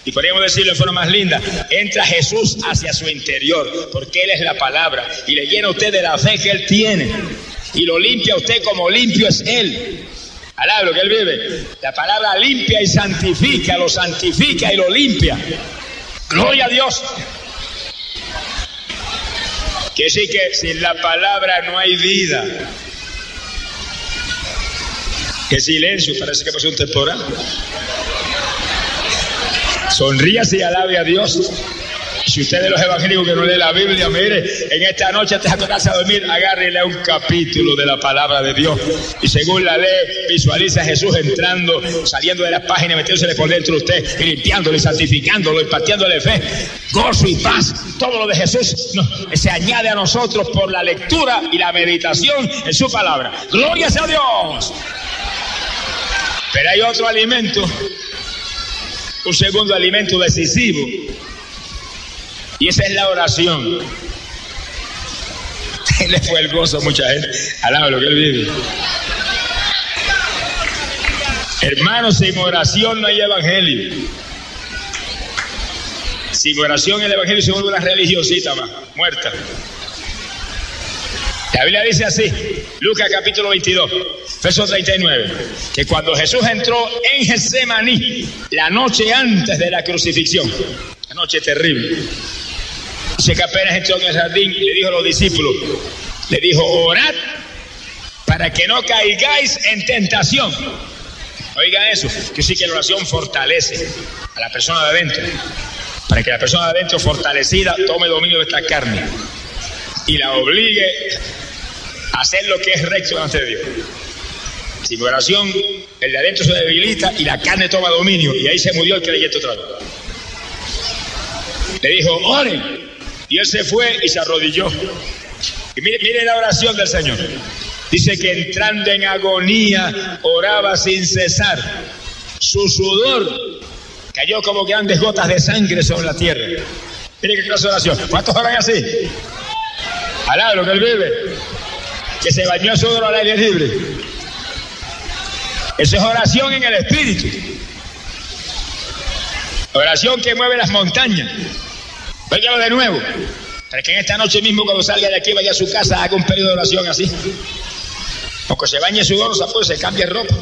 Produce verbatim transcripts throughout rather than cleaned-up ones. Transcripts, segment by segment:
Y podríamos decirlo de forma más linda, entra Jesús hacia su interior, porque Él es la palabra, y le llena a usted de la fe que Él tiene, y lo limpia a usted como limpio es Él. Alaba lo que Él vive. La palabra limpia y santifica, lo santifica y lo limpia. Gloria a Dios. Quiere decir que sin la palabra no hay vida. Qué silencio, parece que pasó un temporal. Sonríase y alabe a Dios. Si usted de los evangélicos que no lee la Biblia, mire, en esta noche antes de acostarse a dormir, agarre y lea un capítulo de la palabra de Dios. Y según la lee, visualiza a Jesús entrando, saliendo de las páginas, metiéndose por dentro de usted, y limpiándolo y santificándolo, impartiéndole fe, gozo y paz. Todo lo de Jesús no, se añade a nosotros por la lectura y la meditación en su palabra. ¡Gloria sea a Dios! Pero hay otro alimento, un segundo alimento decisivo, y esa es la oración. Le fue el gozo a mucha gente. Alaba lo que Él vive. Hermanos, sin oración no hay evangelio. Sin oración el evangelio se vuelve una religiosita más, muerta. La Biblia dice así, Lucas capítulo veintidós, verso treinta y nueve, que cuando Jesús entró en Getsemaní, la noche antes de la crucifixión, la noche terrible, dice que apenas entró en el jardín, le dijo a los discípulos, le dijo, orad para que no caigáis en tentación. Oiga eso, que sí que la oración fortalece a la persona de adentro, para que la persona de adentro fortalecida tome dominio de esta carne y la obligue a hacer lo que es recto delante de Dios. Sin oración, el de adentro se debilita y la carne toma dominio, y ahí se murió el creyente otra vez. Le dijo, oren, y él se fue y se arrodilló. Y mire, mire la oración del Señor. Dice que entrando en agonía, oraba sin cesar. Su sudor cayó como grandes gotas de sangre sobre la tierra. Mire qué clase de oración. ¿Cuántos oran así? Alá, lo que Él vive. Que se bañó sudor al aire libre. Esa es oración en el Espíritu. Oración que mueve las montañas. Óigalo de nuevo. Para que en esta noche mismo, cuando salga de aquí, vaya a su casa, haga un periodo de oración así. Porque se bañe sudor, se cambie ropa.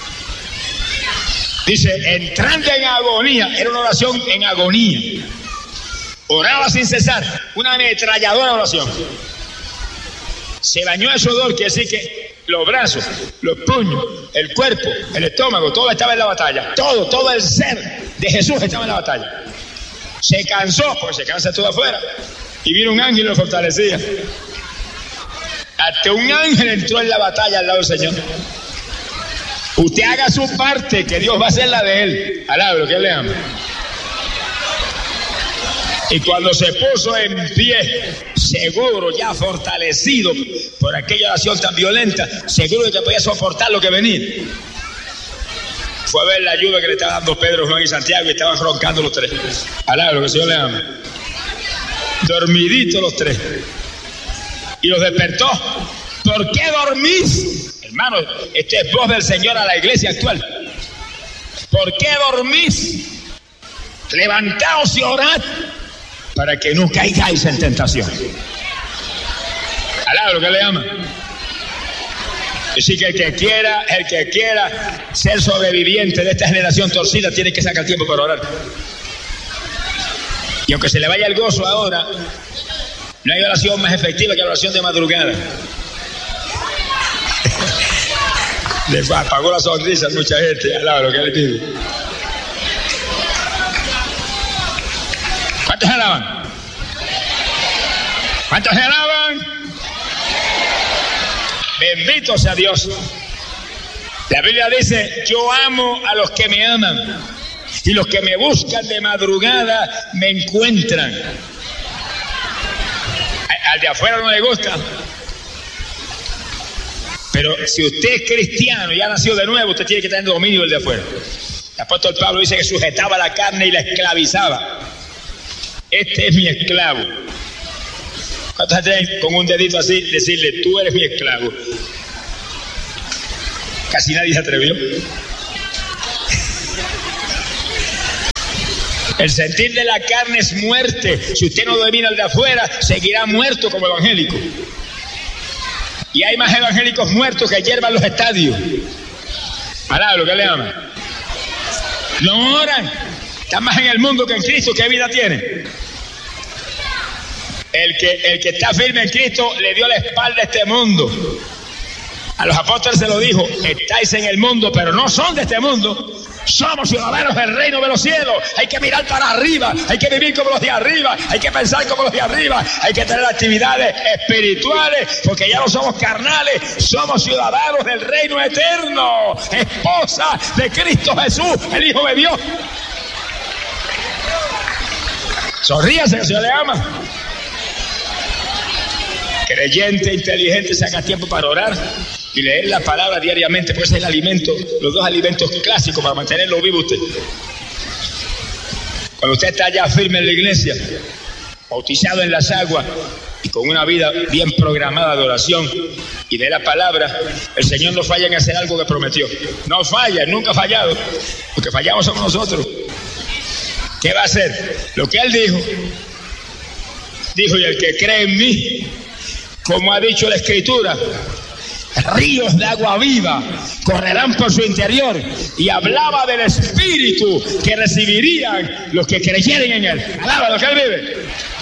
Dice, entrando en agonía. Era una oración en agonía. Oraba sin cesar. Una ametralladora oración. Se bañó de sudor, quiere decir que los brazos, los puños, el cuerpo, el estómago, todo estaba en la batalla. Todo, todo el ser de Jesús estaba en la batalla. Se cansó, porque se cansa todo afuera. Y vino un ángel y lo fortalecía. Hasta un ángel entró en la batalla al lado del Señor. Usted haga su parte, que Dios va a hacer la de Él. Alaba lo que Él le ama. Y cuando se puso en pie, seguro, ya fortalecido por aquella oración tan violenta, seguro de que podía soportar lo que venía, fue a ver la ayuda que le estaba dando Pedro, Juan y Santiago, y estaban roncando los tres. Alaba lo que el Señor le ama. Dormiditos los tres. Y los despertó. ¿Por qué dormís? Hermano, esta es voz del Señor a la iglesia actual. ¿Por qué dormís? Levantaos y orad para que no caigáis en tentación. Alaba lo que le ama. Así que el que quiera, el que quiera ser sobreviviente de esta generación torcida tiene que sacar tiempo para orar. Y aunque se le vaya el gozo ahora, no hay oración más efectiva que la oración de madrugada. Le apagó la sonrisa a mucha gente. Alaba lo que le digo. ¿Cuántos alaban? ¿Cuántos alaban? Bendito sea Dios. La Biblia dice, yo amo a los que me aman, y los que me buscan de madrugada me encuentran. Al de afuera no le gusta. Pero si usted es cristiano y ha nacido de nuevo, usted tiene que tener dominio del de afuera. El apóstol Pablo dice que sujetaba la carne y la esclavizaba. Este es mi esclavo. ¿Cuántos tienen con un dedito así decirle, tú eres mi esclavo? Casi nadie se atrevió. El sentir de la carne es muerte. Si usted no domina el de afuera, seguirá muerto como evangélico. Y hay más evangélicos muertos que hiervan los estadios. Alá, lo que le aman. No oran. Están más en el mundo que en Cristo. ¿Qué vida tienen? El que, el que está firme en Cristo le dio la espalda a este mundo. A los apóstoles se lo dijo: estáis en el mundo, pero no son de este mundo. Somos ciudadanos del reino de los cielos. Hay que mirar para arriba, hay que vivir como los de arriba, hay que pensar como los de arriba, hay que tener actividades espirituales, porque ya no somos carnales, somos ciudadanos del reino eterno, esposa de Cristo Jesús, el Hijo de Dios. Sonríase, que el Señor le ama. Creyente, inteligente, saca tiempo para orar y leer la palabra diariamente, porque ese es el alimento, los dos alimentos clásicos para mantenerlo vivo usted. Cuando usted está ya firme en la iglesia, bautizado en las aguas y con una vida bien programada de oración y de la palabra, el Señor no falla en hacer algo que prometió. No falla, nunca ha fallado. Lo que fallamos somos nosotros. ¿Qué va a hacer? Lo que Él dijo. Dijo: y el que cree en mí, como ha dicho la Escritura, ríos de agua viva correrán por su interior. Y hablaba del Espíritu que recibirían los que creyeren en Él. Alaba lo que Él vive.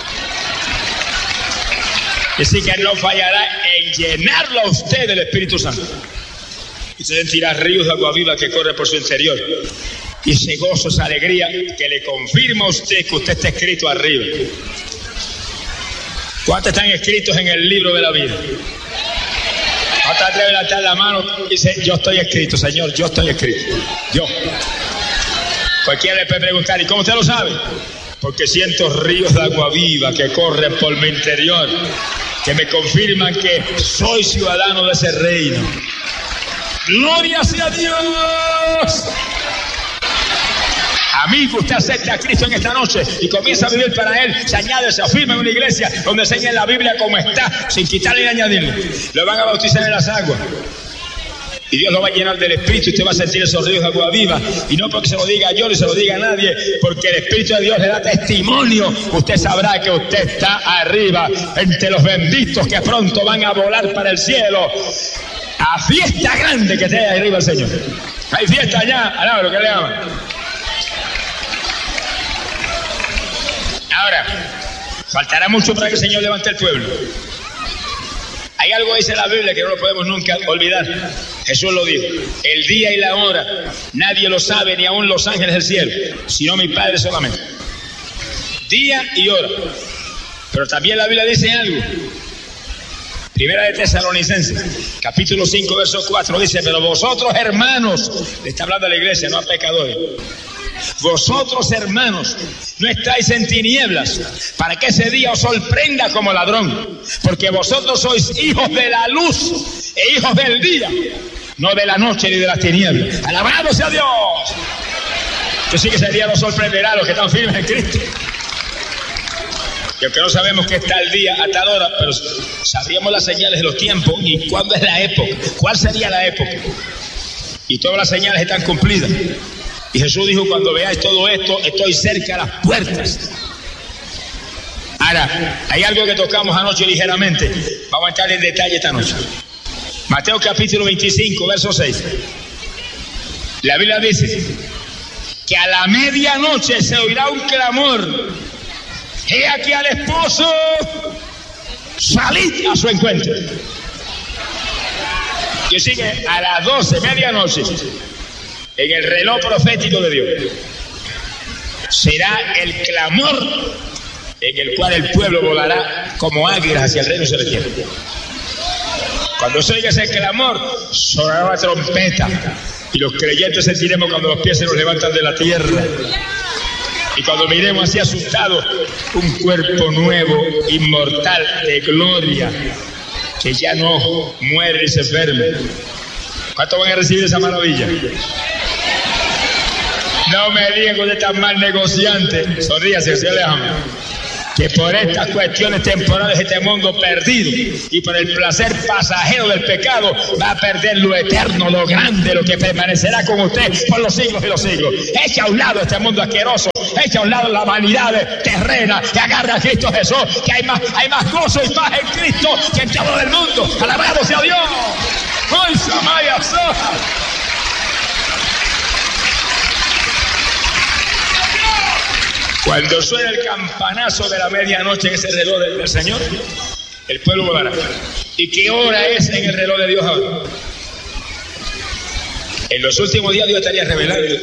Así que Él no fallará en llenarlo a usted del Espíritu Santo. Y usted sentirá ríos de agua viva que corren por su interior. Y ese gozo, esa alegría que le confirma a usted que usted está escrito arriba. ¿Cuántos están escritos en el libro de la vida? ¿Cuántos atreven a levantar la mano y dice: yo estoy escrito, Señor, yo estoy escrito? Yo. Cualquiera le puede preguntar: ¿y cómo usted lo sabe? Porque siento ríos de agua viva que corren por mi interior, que me confirman que soy ciudadano de ese reino. ¡Gloria sea a Dios! Amigo, usted acepta a Cristo en esta noche y comienza a vivir para Él. Se añade, se afirma en una iglesia donde enseña la Biblia como está, sin quitarle ni añadirle. Lo van a bautizar en las aguas y Dios lo va a llenar del Espíritu. Y usted va a sentir esos ríos de agua viva, y no porque se lo diga yo ni se lo diga a nadie, porque el Espíritu de Dios le da testimonio. Usted sabrá que usted está arriba, entre los benditos que pronto van a volar para el cielo. A fiesta grande que esté ahí arriba el Señor. Hay fiesta allá, alaba lo que le aman. Ahora, faltará mucho para que el Señor levante el pueblo. Hay algo que dice la Biblia que no lo podemos nunca olvidar. Jesús lo dijo: el día y la hora nadie lo sabe, ni aun los ángeles del cielo, sino mi Padre solamente. Día y hora. Pero también la Biblia dice algo. Primera de Tesalonicenses, capítulo cinco, verso cuatro, dice: pero vosotros, hermanos, le está hablando a la iglesia, no a pecadores. Vosotros, hermanos, no estáis en tinieblas, para que ese día os sorprenda como ladrón, porque vosotros sois hijos de la luz e hijos del día, no de la noche ni de las tinieblas. ¡Alabado sea Dios! Yo sí que ese día nos sorprenderá a los que están firmes en Cristo. Y aunque no sabemos qué está el día a tal hora, pero sabríamos las señales de los tiempos y cuándo es la época, cuál sería la época. Y todas las señales están cumplidas. Y Jesús dijo: cuando veáis todo esto, estoy cerca a las puertas. Ahora, hay algo que tocamos anoche ligeramente. Vamos a entrar en detalle esta noche. Mateo capítulo veinticinco, verso seis. La Biblia dice que a la medianoche se oirá un clamor: he aquí al esposo, salid a su encuentro. Y sigue a las doce, medianoche, en el reloj profético de Dios, será el clamor en el cual el pueblo volará como águilas hacia el reino celestial. Cuando se oiga ese clamor, sonará la trompeta, y los creyentes sentiremos cuando los pies se nos levantan de la tierra. Y cuando miremos así asustados un cuerpo nuevo, inmortal, de gloria, que ya no muere y se enferma. ¿Cuántos van a recibir esa maravilla? No me digan que usted está mal negociante. Sonríase, que se le ama. que por estas cuestiones temporales de este mundo perdido y por el placer pasajero del pecado va a perder lo eterno, lo grande, lo que permanecerá con usted por los siglos y los siglos. Echa a un lado este mundo asqueroso, echa a un lado la vanidad terrena y agarra a Cristo Jesús, que hay más, hay más gozo y paz en Cristo que en todo el mundo. ¡Alabado sea Dios! ¡Ay, Samaya Soja! Cuando suena el campanazo de la medianoche en ese reloj del, del Señor, el pueblo volará. ¿Y qué hora es en el reloj de Dios ahora? En los últimos días Dios estaría revelando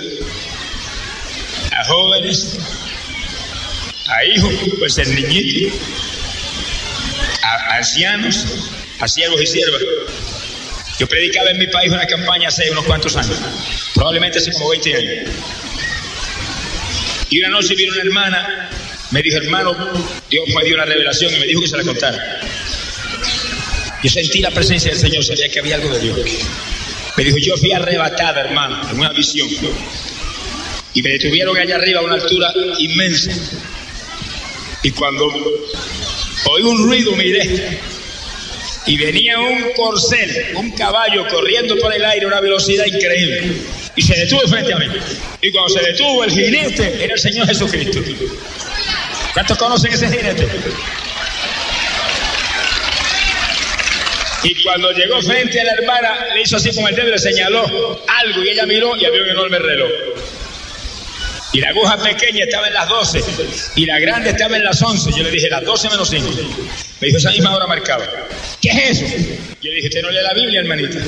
a jóvenes, a hijos, pues el niñito, a ancianos, a siervos y siervas. Yo predicaba en mi país una campaña hace unos cuantos años, probablemente hace como veinte años. Y una noche vino una hermana, me dijo, hermano, Dios me dio una revelación y me dijo que se la contara. Yo sentí la presencia del Señor, sabía que había algo de Dios. Me dijo, yo fui arrebatada, hermano, en una visión. Y me detuvieron allá arriba a una altura inmensa. Y cuando oí un ruido, miré. Y venía un corcel, un caballo corriendo por el aire a una velocidad increíble. Y se detuvo frente a mí. Y cuando se detuvo, el jinete era el Señor Jesucristo. ¿Cuántos conocen ese jinete? Y cuando llegó frente a la hermana, le hizo así con el dedo y le señaló algo. Y ella miró y había un enorme reloj. Y la aguja pequeña estaba en las doce. Y la grande estaba en las once. Yo le dije, las doce menos cinco. Me dijo, esa misma hora marcaba. ¿Qué es eso? Yo le dije, ¿usted no lee la Biblia, hermanita?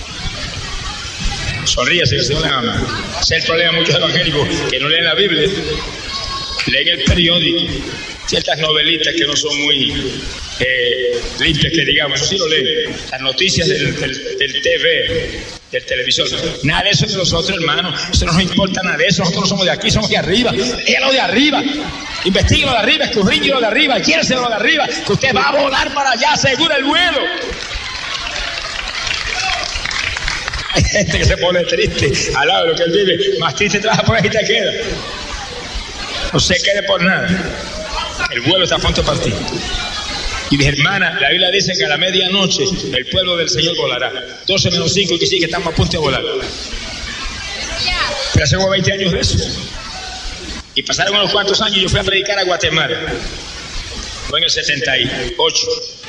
Sonríase, que el Señor le ama. Ese es el problema de muchos evangélicos que no leen la Biblia, leen el periódico, ciertas novelitas que no son muy eh, limpias, que digamos, eso sí lo leen. Las noticias del, del, del T V, del televisor. Nada de eso de nosotros, hermanos. Eso no nos importa nada de eso. Nosotros no somos de aquí, somos de arriba. Léalo de arriba. Investíguelo de arriba, escudriñelo de arriba, quiérselo de arriba, que usted va a volar para allá, asegura el vuelo. Hay gente que se pone triste al lado de lo que él vive. Más triste trabaja por ahí y te queda. No se quede por nada. El vuelo está a punto de partir. Y mi hermana, la Biblia dice que a la medianoche el pueblo del Señor volará. doce menos cinco, que sí, que estamos a punto de volar. Pero hace como veinte años de eso. Y pasaron unos cuantos años y yo fui a predicar a Guatemala. Fue en el setenta y ocho.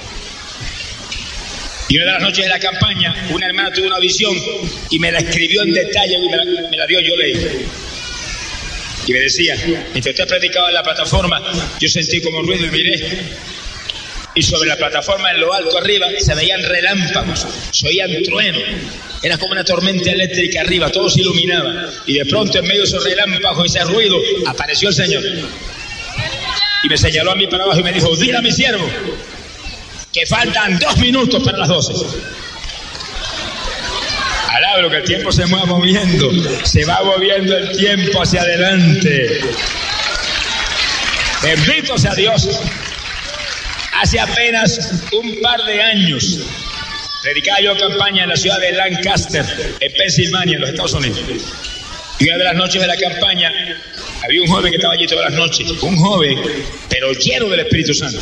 Y una de las noches de la campaña, una hermana tuvo una visión y me la escribió en detalle y me la, me la dio, yo leí. Y me decía, mientras usted predicaba en la plataforma, yo sentí como ruido y miré. Y sobre la plataforma, en lo alto arriba, se veían relámpagos, se oían truenos. Era como una tormenta eléctrica arriba, todo se iluminaba. Y de pronto, en medio de esos relámpagos y ese ruido, apareció el Señor. Y me señaló a mí para abajo y me dijo, dile a mi siervo que faltan dos minutos para las doce. Alabro que el tiempo se mueva moviendo, se va moviendo el tiempo hacia adelante. Bendito sea Dios. Hace apenas un par de años predicaba yo campaña en la ciudad de Lancaster, en Pensilvania, en los Estados Unidos. Y una de las noches de la campaña había un joven que estaba allí todas las noches, un joven, pero lleno del Espíritu Santo.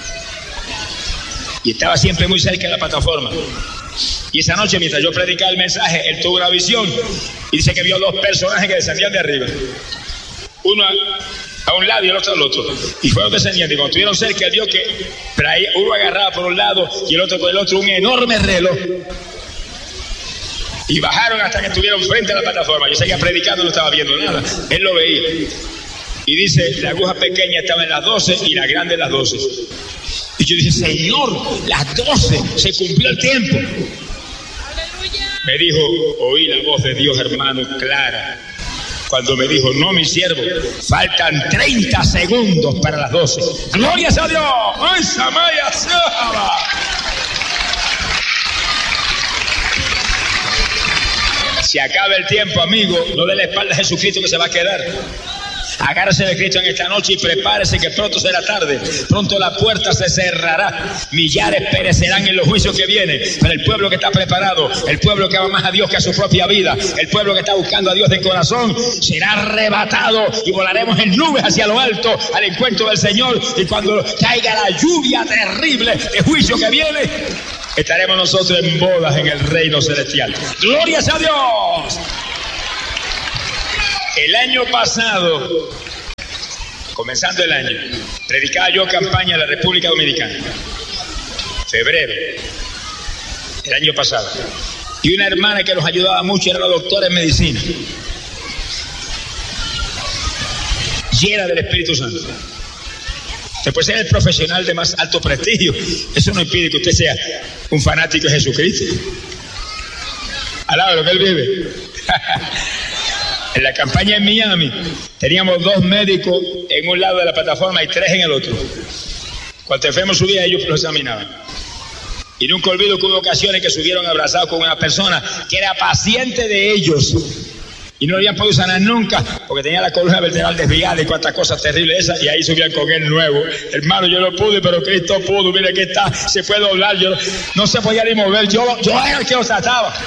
Y estaba siempre muy cerca de la plataforma. Y esa noche, mientras yo predicaba el mensaje, él tuvo una visión y dice que vio dos personajes que descendían de arriba. Uno a, a un lado y el otro al otro. Y fueron descendiendo. Y cuando estuvieron cerca, él vio que traía, uno agarraba por un lado y el otro por el otro un enorme reloj. Y bajaron hasta que estuvieron frente a la plataforma. Yo seguía predicando, no estaba viendo nada. Él lo veía. Y dice, la aguja pequeña estaba en las doce y la grande en las doce. Y yo dije, Señor, las doce, se cumplió el tiempo. ¡Aleluya! Me dijo, oí la voz de Dios, hermano, clara, cuando me dijo, no, mi siervo, faltan treinta segundos para las doce. ¡Gloria a Dios! ¡Ay, Samaya Saba! Se acaba el tiempo, amigo, no dé la espalda a Jesucristo que se va a quedar. Agárrese de Cristo en esta noche y prepárese que pronto será tarde. Pronto la puerta se cerrará. Millares perecerán en los juicios que vienen. Pero el pueblo que está preparado, el pueblo que ama más a Dios que a su propia vida, el pueblo que está buscando a Dios de corazón, será arrebatado y volaremos en nubes hacia lo alto al encuentro del Señor. Y cuando caiga la lluvia terrible de juicio que viene, estaremos nosotros en bodas en el reino celestial. ¡Gloria a Dios! El año pasado, comenzando el año, predicaba yo campaña en la República Dominicana. Febrero, el año pasado. Y una hermana que nos ayudaba mucho era la doctora en medicina, llena del Espíritu Santo. Usted puede ser el profesional de más alto prestigio. Eso no impide que usted sea un fanático de Jesucristo. Al lado de lo que él vive. En la campaña en Miami teníamos dos médicos en un lado de la plataforma y tres en el otro. Cuando el enfermo subía, ellos lo examinaban. Y nunca olvido que hubo ocasiones que subieron abrazados con una persona que era paciente de ellos y no lo habían podido sanar nunca porque tenía la columna vertebral desviada y cuantas cosas terribles esas, y ahí subían con él nuevo. Hermano, yo no pude, pero Cristo pudo. Mire que está, se puede doblar. Yo no se podía ni mover. Yo, yo era el que lo trataba.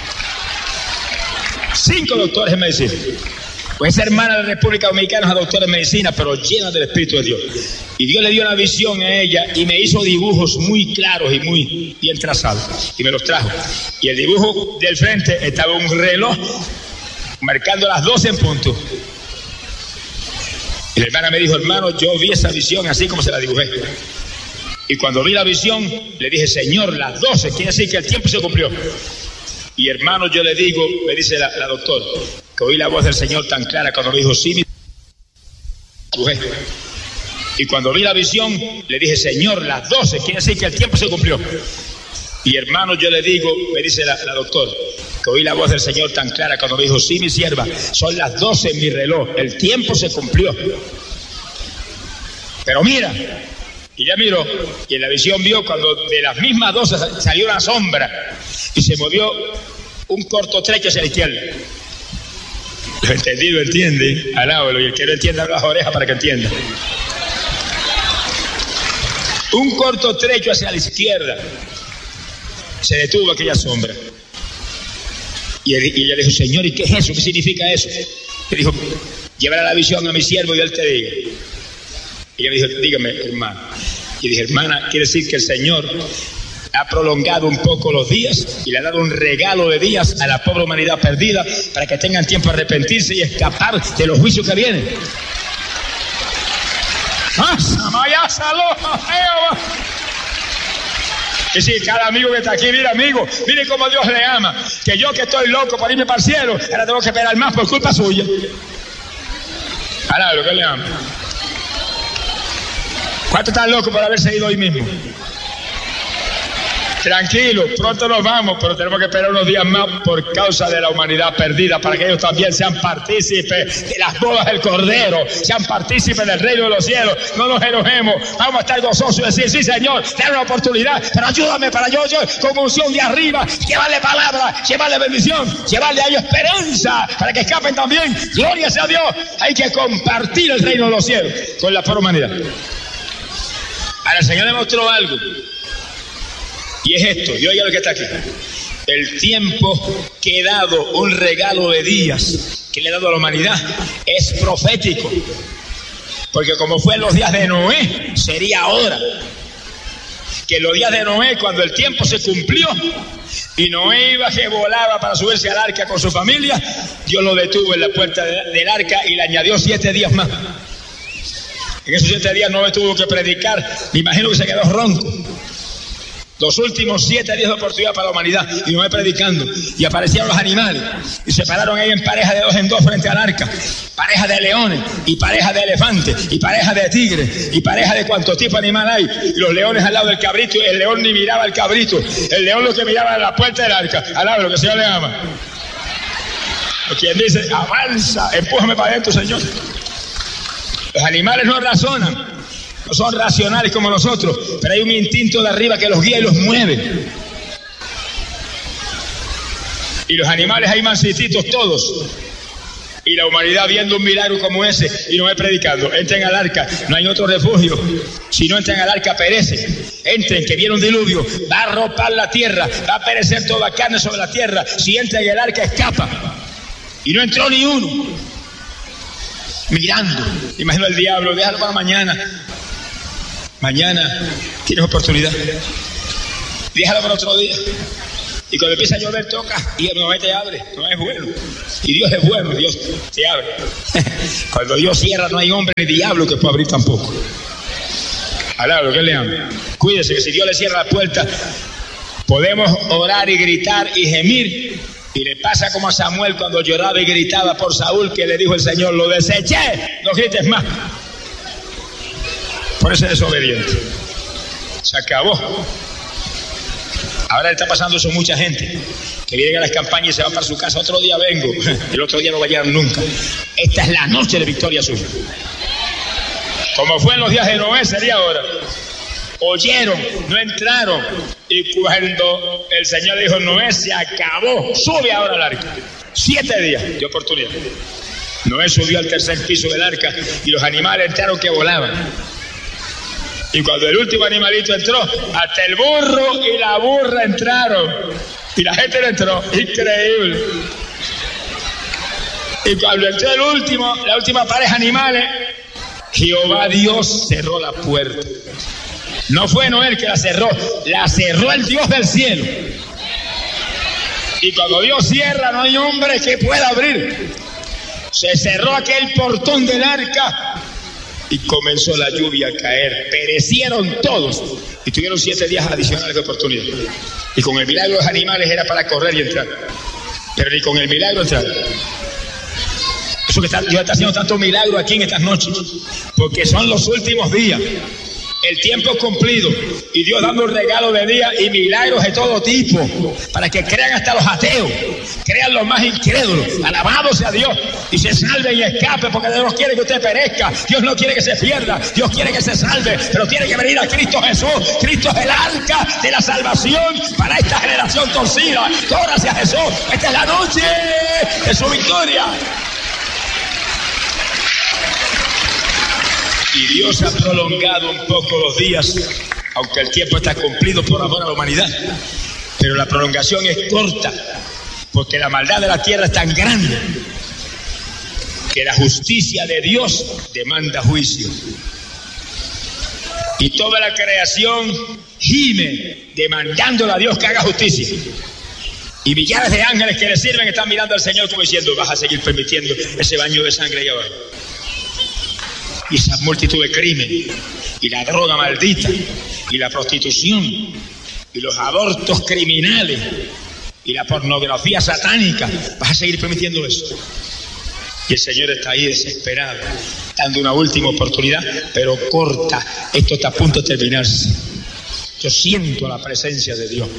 Cinco doctores en medicina. Pues esa hermana de la República Dominicana es doctora en medicina, pero llena del Espíritu de Dios. Y Dios le dio una visión a ella y me hizo dibujos muy claros y muy bien trazados. Y me los trajo. Y el dibujo del frente estaba un reloj marcando las doce en punto. Y la hermana me dijo, hermano, yo vi esa visión así como se la dibujé. Y cuando vi la visión, le dije, Señor, las doce, quiere decir que el tiempo se cumplió. Y hermano, yo le digo, me dice la, la doctora, que oí la voz del Señor tan clara cuando me dijo, sí, mi mujer. Y cuando vi la visión, le dije, Señor, las doce, quiere decir que el tiempo se cumplió. Y hermano, yo le digo, me dice la, la doctora, que oí la voz del Señor tan clara cuando me dijo, sí, mi sierva, son las doce en mi reloj, el tiempo se cumplió. Pero mira, y ella miró, y en la visión vio cuando de las mismas doce salió una sombra y se movió un corto trecho hacia la izquierda. Lo entendido entiende, alábalo, y el que no entienda abre las orejas para que entienda. Un corto trecho hacia la izquierda se detuvo aquella sombra. Y, él, y ella le dijo, Señor, ¿y qué es eso? ¿Qué significa eso? Le dijo, llévala la visión a mi siervo y él te diga. Y ella me dijo, dígame, hermano. Y dije, hermana, quiere decir que el Señor ha prolongado un poco los días y le ha dado un regalo de días a la pobre humanidad perdida para que tengan tiempo a arrepentirse y escapar de los juicios que vienen. Es decir, cada amigo que está aquí, mire amigo, mire cómo Dios le ama. Que yo que estoy loco por irme para el cielo, ahora tengo que esperar más por culpa suya. Ahora lo que le ama. ¿Cuántos están locos por haberse ido hoy mismo? Tranquilo, pronto nos vamos, pero tenemos que esperar unos días más por causa de la humanidad perdida, para que ellos también sean partícipes de las bodas del Cordero, sean partícipes del reino de los cielos. No nos enojemos, vamos a estar gozosos y decir, sí Señor, dame una oportunidad, pero ayúdame para yo, yo con unción de arriba, llevarle palabra, llevarle bendición, llevarle a ellos esperanza, para que escapen también. Gloria sea a Dios, hay que compartir el reino de los cielos con la pobre humanidad. Ahora el Señor demostró algo. Y es esto, y oiga lo que está aquí. El tiempo que he dado, un regalo de días que le he dado a la humanidad, es profético. Porque como fue en los días de Noé, sería ahora. Que en los días de Noé, cuando el tiempo se cumplió, y Noé iba que volaba para subirse al arca con su familia, Dios lo detuvo en la puerta del arca y le añadió siete días más. En esos siete días Noé tuvo que predicar, me imagino que se quedó ronco. Los últimos siete días de oportunidad para la humanidad, y Noé predicando, y aparecieron los animales, y se pararon ahí en pareja de dos en dos frente al arca, pareja de leones, y pareja de elefantes, y pareja de tigres, y pareja de cuánto tipo de animal hay, y los leones al lado del cabrito, y el león ni miraba al cabrito, el león lo que miraba era la puerta del arca, al lado, lo que el Señor le ama. O quien dice, avanza, empújame para adentro, Señor. Los animales no razonan. No son racionales como nosotros, pero hay un instinto de arriba que los guía y los mueve. Y los animales hay mansititos todos. Y la humanidad viendo un milagro como ese y no es predicando. Entren al arca, no hay otro refugio. Si no entran al arca, perecen. Entren, que viene un diluvio, va a arropar la tierra, va a perecer toda carne sobre la tierra. Si entran en el arca, escapa. Y no entró ni uno. Mirando, imagino al diablo, déjalo para mañana. Mañana tienes oportunidad. Déjalo para otro día. Y cuando empieza a llover, toca y no te abre. No es bueno. Y Dios es bueno, Dios te abre. Cuando Dios cierra, no hay hombre ni diablo que pueda abrir tampoco. Alablo, que le ame. Cuídese que si Dios le cierra la puerta, podemos orar y gritar y gemir. Y le pasa como a Samuel cuando lloraba y gritaba por Saúl, que le dijo el Señor: lo deseché, no grites más. Por ese desobediente. Se acabó. Ahora está pasando eso mucha gente, que viene a las campañas y se va para su casa. Otro día vengo, el otro día no va a llegar nunca. Esta es la noche de victoria suya. Como fue en los días de Noé, sería ahora. Oyeron, no entraron. Y cuando el Señor dijo: Noé, se acabó, sube ahora al arca. Siete días de oportunidad. Noé subió al tercer piso del arca y los animales entraron que volaban. Y cuando el último animalito entró, hasta el burro y la burra entraron. Y la gente no entró. Increíble. Y cuando entró el último, la última pareja de animales, Jehová Dios cerró la puerta. No fue Noé el que la cerró, la cerró el Dios del cielo. Y cuando Dios cierra, no hay hombre que pueda abrir. Se cerró aquel portón del arca. Y comenzó la lluvia a caer. Perecieron todos. Y tuvieron siete días adicionales de oportunidad. Y con el milagro de los animales era para correr y entrar. Pero ni con el milagro entrar. Eso que está, Dios está haciendo tanto milagro aquí en estas noches. Porque son los últimos días. El tiempo es cumplido. Y Dios dando un regalo de día y milagros de todo tipo. Para que crean hasta los ateos. Crean los más incrédulos. Alabado sea Dios. Y se salven y escapen. Porque Dios no quiere que usted perezca. Dios no quiere que se pierda. Dios quiere que se salve. Pero tiene que venir a Cristo Jesús. Cristo es el arca de la salvación para esta generación torcida. Corra hacia Jesús. Esta es la noche de su victoria. Y Dios ha prolongado un poco los días, aunque el tiempo está cumplido por amor a la humanidad. Pero la prolongación es corta, porque la maldad de la tierra es tan grande que la justicia de Dios demanda juicio. Y toda la creación gime demandándole a Dios que haga justicia. Y millares de ángeles que le sirven están mirando al Señor como diciendo: vas a seguir permitiendo ese baño de sangre ahí abajo. Y esa multitud de crimen, y la droga maldita, y la prostitución, y los abortos criminales, y la pornografía satánica, vas a seguir permitiendo eso. Y el Señor está ahí desesperado, dando una última oportunidad, pero corta. Esto está a punto de terminarse. Yo siento la presencia de Dios.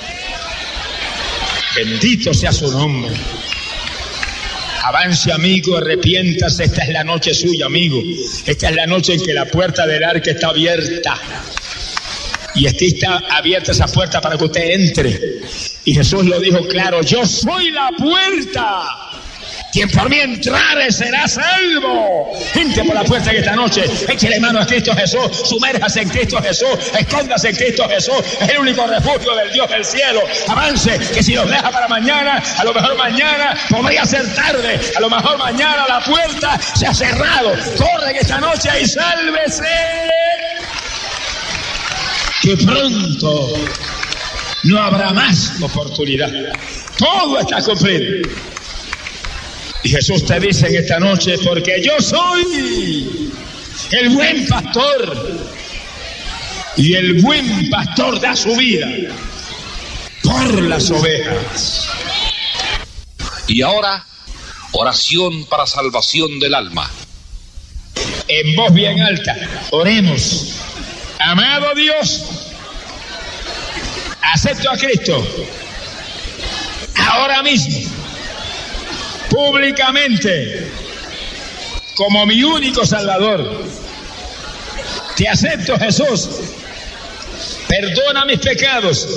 Bendito sea su nombre. Avance, amigo, arrepiéntase. Esta es la noche suya, amigo. Esta es la noche en que la puerta del arca está abierta. Y aquí está abierta esa puerta para que usted entre. Y Jesús lo dijo claro: yo soy la puerta. Quien por mí entrare será salvo. Entre por la puerta en esta noche. Échele mano a Cristo Jesús. Sumérjase en Cristo Jesús. Escóndase en Cristo Jesús. Es el único refugio del Dios del cielo. Avance, que si los deja para mañana, a lo mejor mañana podría ser tarde. A lo mejor mañana la puerta se ha cerrado. Corre en esta noche y sálvese. Que pronto no habrá más oportunidad. Todo está cumplido. Y Jesús te dice en esta noche: porque yo soy el buen pastor, y el buen pastor da su vida por las ovejas. Y ahora, oración para salvación del alma. En voz bien alta, oremos. Amado Dios, acepto a Cristo ahora mismo, públicamente, como mi único Salvador. Te acepto, Jesús. Perdona mis pecados.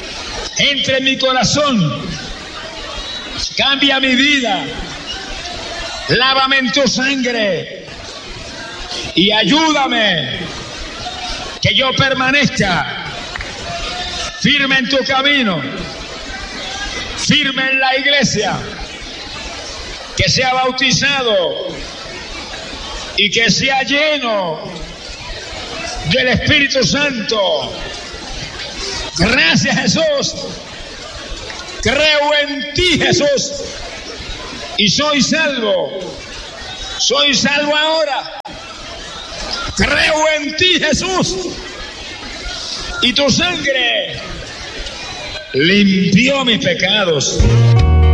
Entra en mi corazón. Cambia mi vida. Lávame en tu sangre y ayúdame que yo permanezca firme en tu camino, firme en la iglesia, que sea bautizado y que sea lleno del Espíritu Santo. Gracias, Jesús. Creo en ti, Jesús, y soy salvo. Soy salvo ahora. Creo en ti, Jesús, y tu sangre limpió mis pecados.